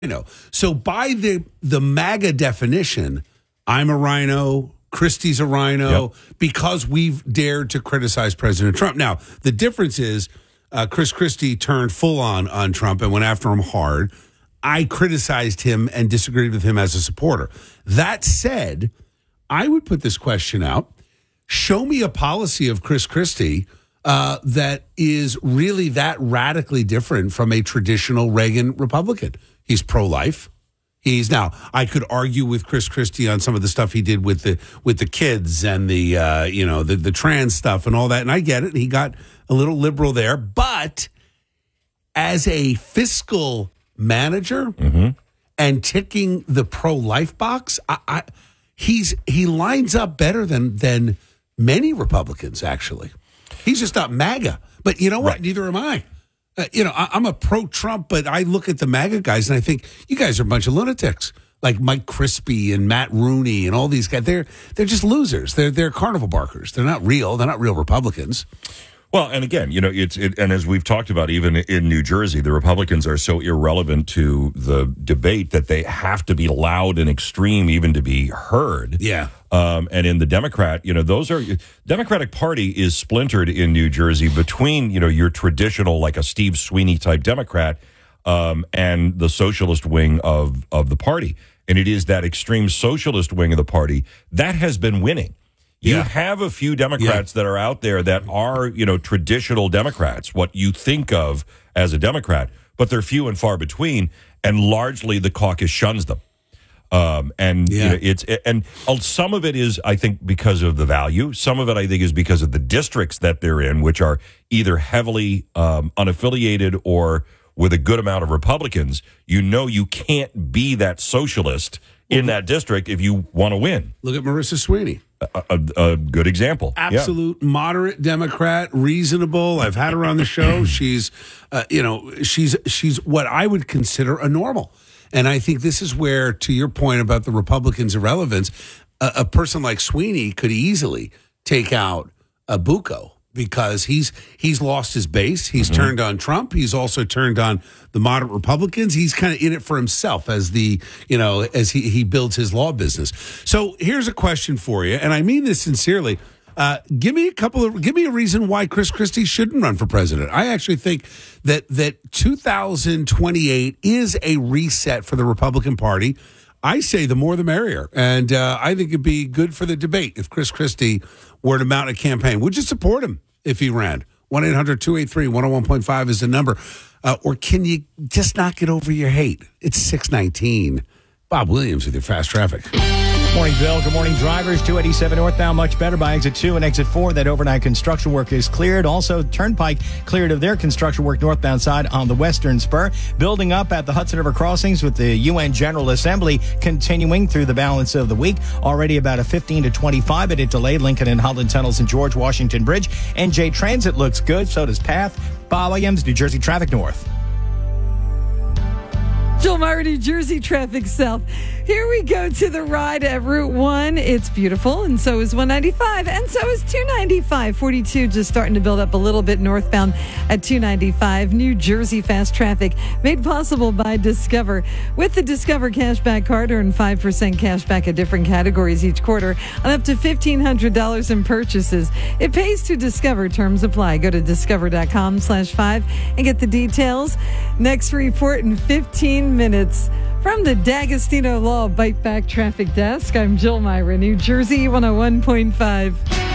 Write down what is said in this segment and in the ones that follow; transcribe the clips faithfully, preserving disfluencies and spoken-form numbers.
rhino. So by the the MAGA definition, I'm a rhino, Christie's a rhino, yep. because we've dared to criticize President Trump. Now, the difference is uh, Chris Christie turned full on on Trump and went after him hard. I criticized him and disagreed with him as a supporter. That said, I would put this question out. Show me a policy of Chris Christie uh, that is really that radically different from a traditional Reagan Republican. He's pro-life. He's now. I could argue with Chris Christie on some of the stuff he did with the with the kids and the uh, you know the the trans stuff and all that, and I get it. He got a little liberal there, but as a fiscal manager mm-hmm. and ticking the pro-life box, I, I he's he lines up better than than many Republicans. Actually, he's just not MAGA. But you know what? Right. Neither am I. Uh, you know, I, I'm a pro-Trump, but I look at the MAGA guys and I think you guys are a bunch of lunatics, like Mike Crispy and Matt Rooney and all these guys. They're they're just losers. They're they're carnival barkers. They're not real. They're not real Republicans. Well, and again, you know, it's it, and as we've talked about, even in New Jersey, the Republicans are so irrelevant to the debate that they have to be loud and extreme even to be heard. Yeah. Um, and in the Democrat, you know, those are Democratic Party is splintered in New Jersey between, you know, your traditional like a Steve Sweeney type Democrat um, and the socialist wing of of the party. And it is that extreme socialist wing of the party that has been winning. You yeah. have a few Democrats yeah. that are out there that are, you know, traditional Democrats, what you think of as a Democrat, but they're few and far between, and largely the caucus shuns them. Um, and yeah. you know, it's and some of it is, I think, because of the value. Some of it, I think, is because of the districts that they're in, which are either heavily um, unaffiliated or with a good amount of Republicans. You know, you can't be that socialist in that district if you want to win. Look at Marissa Sweeney. A, a, a good example. Absolute yeah. moderate Democrat, reasonable. I've had her on the show. She's, uh, you know, she's she's what I would consider a normal. And I think this is where, to your point about the Republicans' irrelevance, a, a person like Sweeney could easily take out a Bucco because he's he's lost his base. He's mm-hmm. turned on Trump. He's also turned on the moderate Republicans. He's kind of in it for himself as the, you know, as he, he builds his law business. So here's a question for you, and I mean this sincerely. Uh, give me a couple of, give me a reason why Chris Christie shouldn't run for president. I actually think that that two thousand twenty-eight is a reset for the Republican Party. I say the more the merrier, and uh, I think it'd be good for the debate if Chris Christie were to mount a campaign. Would you support him if he ran? one eight hundred two eight three one oh one point five is the number. Uh, or can you just not get over your hate? It's six nineteen. Bob Williams with your fast traffic. Good morning, Bill. Good morning, drivers. two eighty-seven northbound, much better by exit two and exit four. That overnight construction work is cleared. Also, Turnpike cleared of their construction work northbound side on the western spur. Building up at the Hudson River crossings with the U N General Assembly continuing through the balance of the week. Already about a fifteen to twenty-five minute delay. Lincoln and Holland tunnels and George Washington Bridge. N J Transit looks good. So does Path. Bob Williams, New Jersey Traffic North. Jill Meyer, New Jersey Traffic South. Here we go to the ride at Route one. It's beautiful, and so is one ninety-five, and so is two ninety-five. forty-two just starting to build up a little bit northbound at two ninety-five. New Jersey fast traffic made possible by Discover. With the Discover Cashback Card, earn five percent cash back at different categories each quarter on up to fifteen hundred dollars in purchases. It pays to Discover. Terms apply. Go to discover.com slash five and get the details. Next report in fifteen minutes. From the D'Agostino Law Bite Back Traffic Desk, I'm Jill Myra, New Jersey one oh one point five.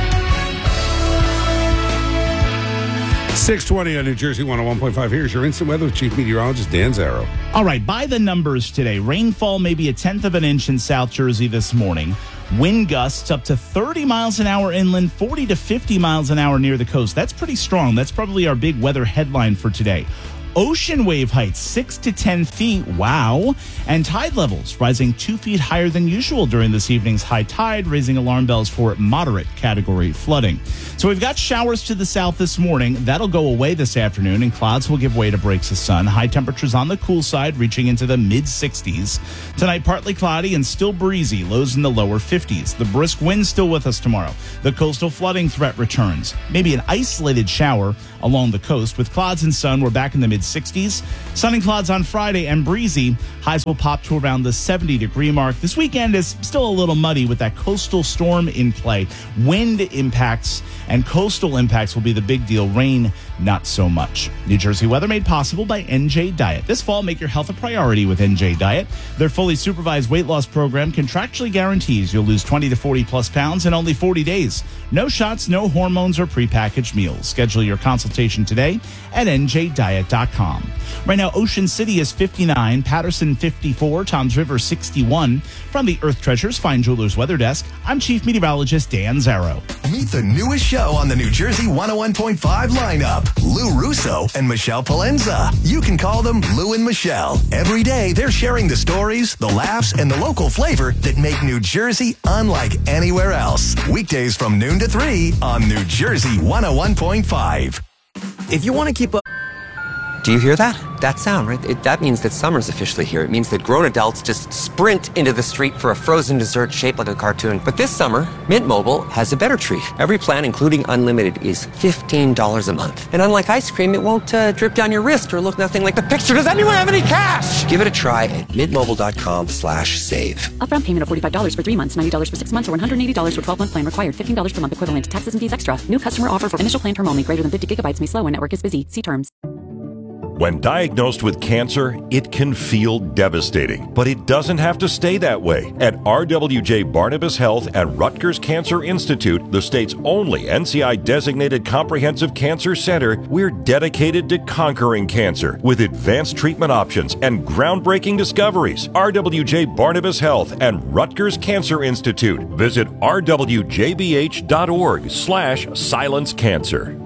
six twenty on New Jersey one oh one point five. Here's your instant weather with Chief Meteorologist Dan Zarrow. All right, by the numbers today, rainfall maybe a tenth of an inch in South Jersey this morning. Wind gusts up to thirty miles an hour inland, forty to fifty miles an hour near the coast. That's pretty strong. That's probably our big weather headline for today. Ocean wave heights, six to ten feet. Wow. And tide levels rising two feet higher than usual during this evening's high tide, raising alarm bells for moderate category flooding. So we've got showers to the south this morning. That'll go away this afternoon, and clouds will give way to breaks of sun. High temperatures on the cool side, reaching into the mid sixties. Tonight, partly cloudy and still breezy, lows in the lower fifties. The brisk wind still with us tomorrow. The coastal flooding threat returns. Maybe an isolated shower along the coast. With clouds and sun, we're back in the mid mid-sixties. Sun and clouds on Friday and breezy. Highs will pop to around the seventy-degree mark. This weekend is still a little muddy with that coastal storm in play. Wind impacts and coastal impacts will be the big deal. Rain, not so much. New Jersey weather made possible by N J Diet. This fall, make your health a priority with N J Diet. Their fully supervised weight loss program contractually guarantees you'll lose twenty to forty plus pounds in only forty days. No shots, no hormones or prepackaged meals. Schedule your consultation today at N J diet dot com. Right now, Ocean City is fifty-nine, Patterson fifty-four, Toms River sixty-one. From the Earth Treasures Fine Jewelers Weather Desk, I'm Chief Meteorologist Dan Zarrow. Meet the newest show on the New Jersey one oh one point five lineup, Lou Russo and Michelle Palenza. You can call them Lou and Michelle. Every day, they're sharing the stories, the laughs, and the local flavor that make New Jersey unlike anywhere else. Weekdays from noon to three on New Jersey one oh one point five. If you want to keep up... Do you hear that? That sound, right? It, that means that summer's officially here. It means that grown adults just sprint into the street for a frozen dessert shaped like a cartoon. But this summer, Mint Mobile has a better treat. Every plan, including unlimited, is fifteen dollars a month. And unlike ice cream, it won't uh, drip down your wrist or look nothing like the picture. Does anyone have any cash? Give it a try at mintmobile.com slash save. Upfront payment of forty-five dollars for three months, ninety dollars for six months, or one hundred eighty dollars for twelve-month plan required. fifteen dollars per month equivalent. Taxes and fees extra. New customer offer for initial plan term only. Greater than fifty gigabytes may slow when network is busy. See terms. When diagnosed with cancer, it can feel devastating, but it doesn't have to stay that way. At R W J Barnabas Health at Rutgers Cancer Institute, the state's only N C I-designated comprehensive cancer center, we're dedicated to conquering cancer with advanced treatment options and groundbreaking discoveries. R W J Barnabas Health and Rutgers Cancer Institute. Visit r w j b h dot org slash silence cancer.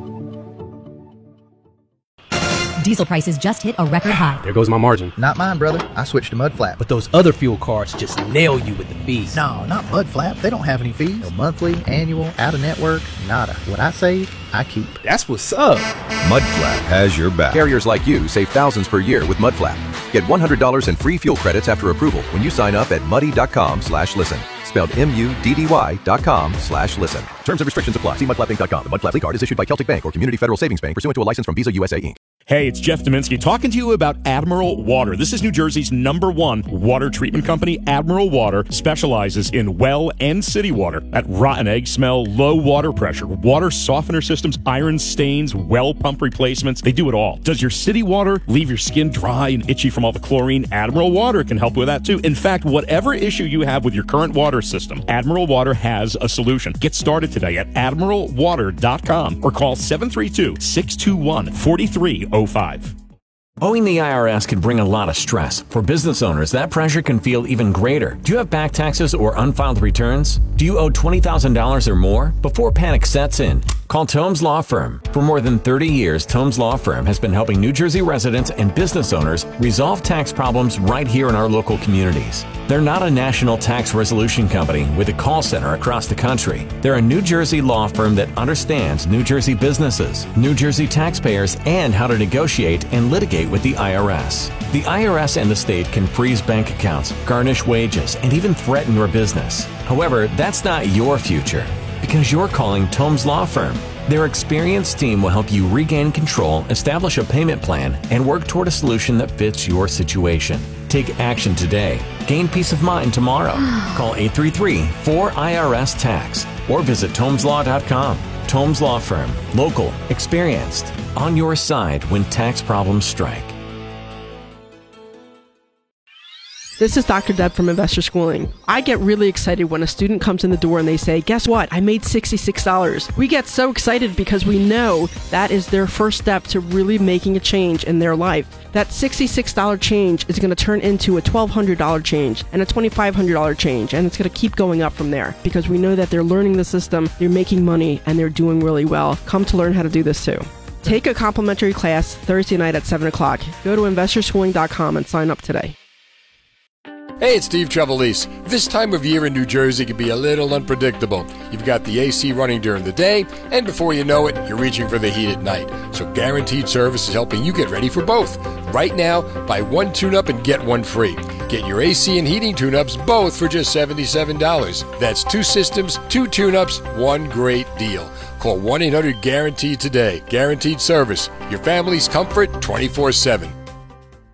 Diesel prices just hit a record high. There goes my margin. Not mine, brother. I switched to Mudflap. But those other fuel cards just nail you with the fees. No, not Mudflap. They don't have any fees. No monthly, annual, out-of-network, nada. What I save, I keep. That's what's up. Mudflap has your back. Carriers like you save thousands per year with Mudflap. Get one hundred dollars in free fuel credits after approval when you sign up at muddy.com slash listen. Spelled M U D D Y dot com slash listen. Terms and restrictions apply. See mudflap inc dot com. The Mudflap Fleet Card is issued by Celtic Bank or Community Federal Savings Bank pursuant to a license from Visa U S A Incorporated. Hey, it's Jeff Dominski talking to you about Admiral Water. This is New Jersey's number one water treatment company. Admiral Water specializes in well and city water. That rotten egg smell, low water pressure, water softener systems, iron stains, well pump replacements. They do it all. Does your city water leave your skin dry and itchy from all the chlorine? Admiral Water can help with that too. In fact, whatever issue you have with your current water system, Admiral Water has a solution. Get started today at admiral water dot com or call seven three two, six two one, four three zero five. Owing the I R S can bring a lot of stress. For business owners, that pressure can feel even greater. Do you have back taxes or unfiled returns? Do you owe twenty thousand dollars or more? Before panic sets in, call Tomes Law Firm. For more than thirty years, Tomes Law Firm has been helping New Jersey residents and business owners resolve tax problems right here in our local communities. They're not a national tax resolution company with a call center across the country. They're a New Jersey law firm that understands New Jersey businesses, New Jersey taxpayers, and how to negotiate and litigate with the I R S. The I R S and the state can freeze bank accounts, garnish wages, and even threaten your business. However, that's not your future because you're calling Tomes Law Firm. Their experienced team will help you regain control, establish a payment plan, and work toward a solution that fits your situation. Take action today. Gain peace of mind tomorrow. Call eight three three, four I R S tax or visit tomes law dot com. Tomes Law Firm. Local. Experienced. On your side when tax problems strike. This is Doctor Deb from Investor Schooling. I get really excited when a student comes in the door and they say, guess what? I made sixty-six dollars. We get so excited because we know that is their first step to really making a change in their life. That sixty-six dollars change is going to turn into a twelve hundred dollars change and a twenty-five hundred dollars change, and it's going to keep going up from there because we know that they're learning the system, they're making money, and they're doing really well. Come to learn how to do this too. Take a complimentary class Thursday night at seven o'clock. Go to investor schooling dot com and sign up today. Hey, it's Steve Trevelise. This time of year in New Jersey can be a little unpredictable. You've got the A C running during the day, and before you know it, you're reaching for the heat at night. So Guaranteed Service is helping you get ready for both. Right now, buy one tune-up and get one free. Get your A C and heating tune-ups both for just seventy-seven dollars. That's two systems, two tune-ups, one great deal. Call one eight hundred guarantee today. Guaranteed service. Your family's comfort twenty-four seven.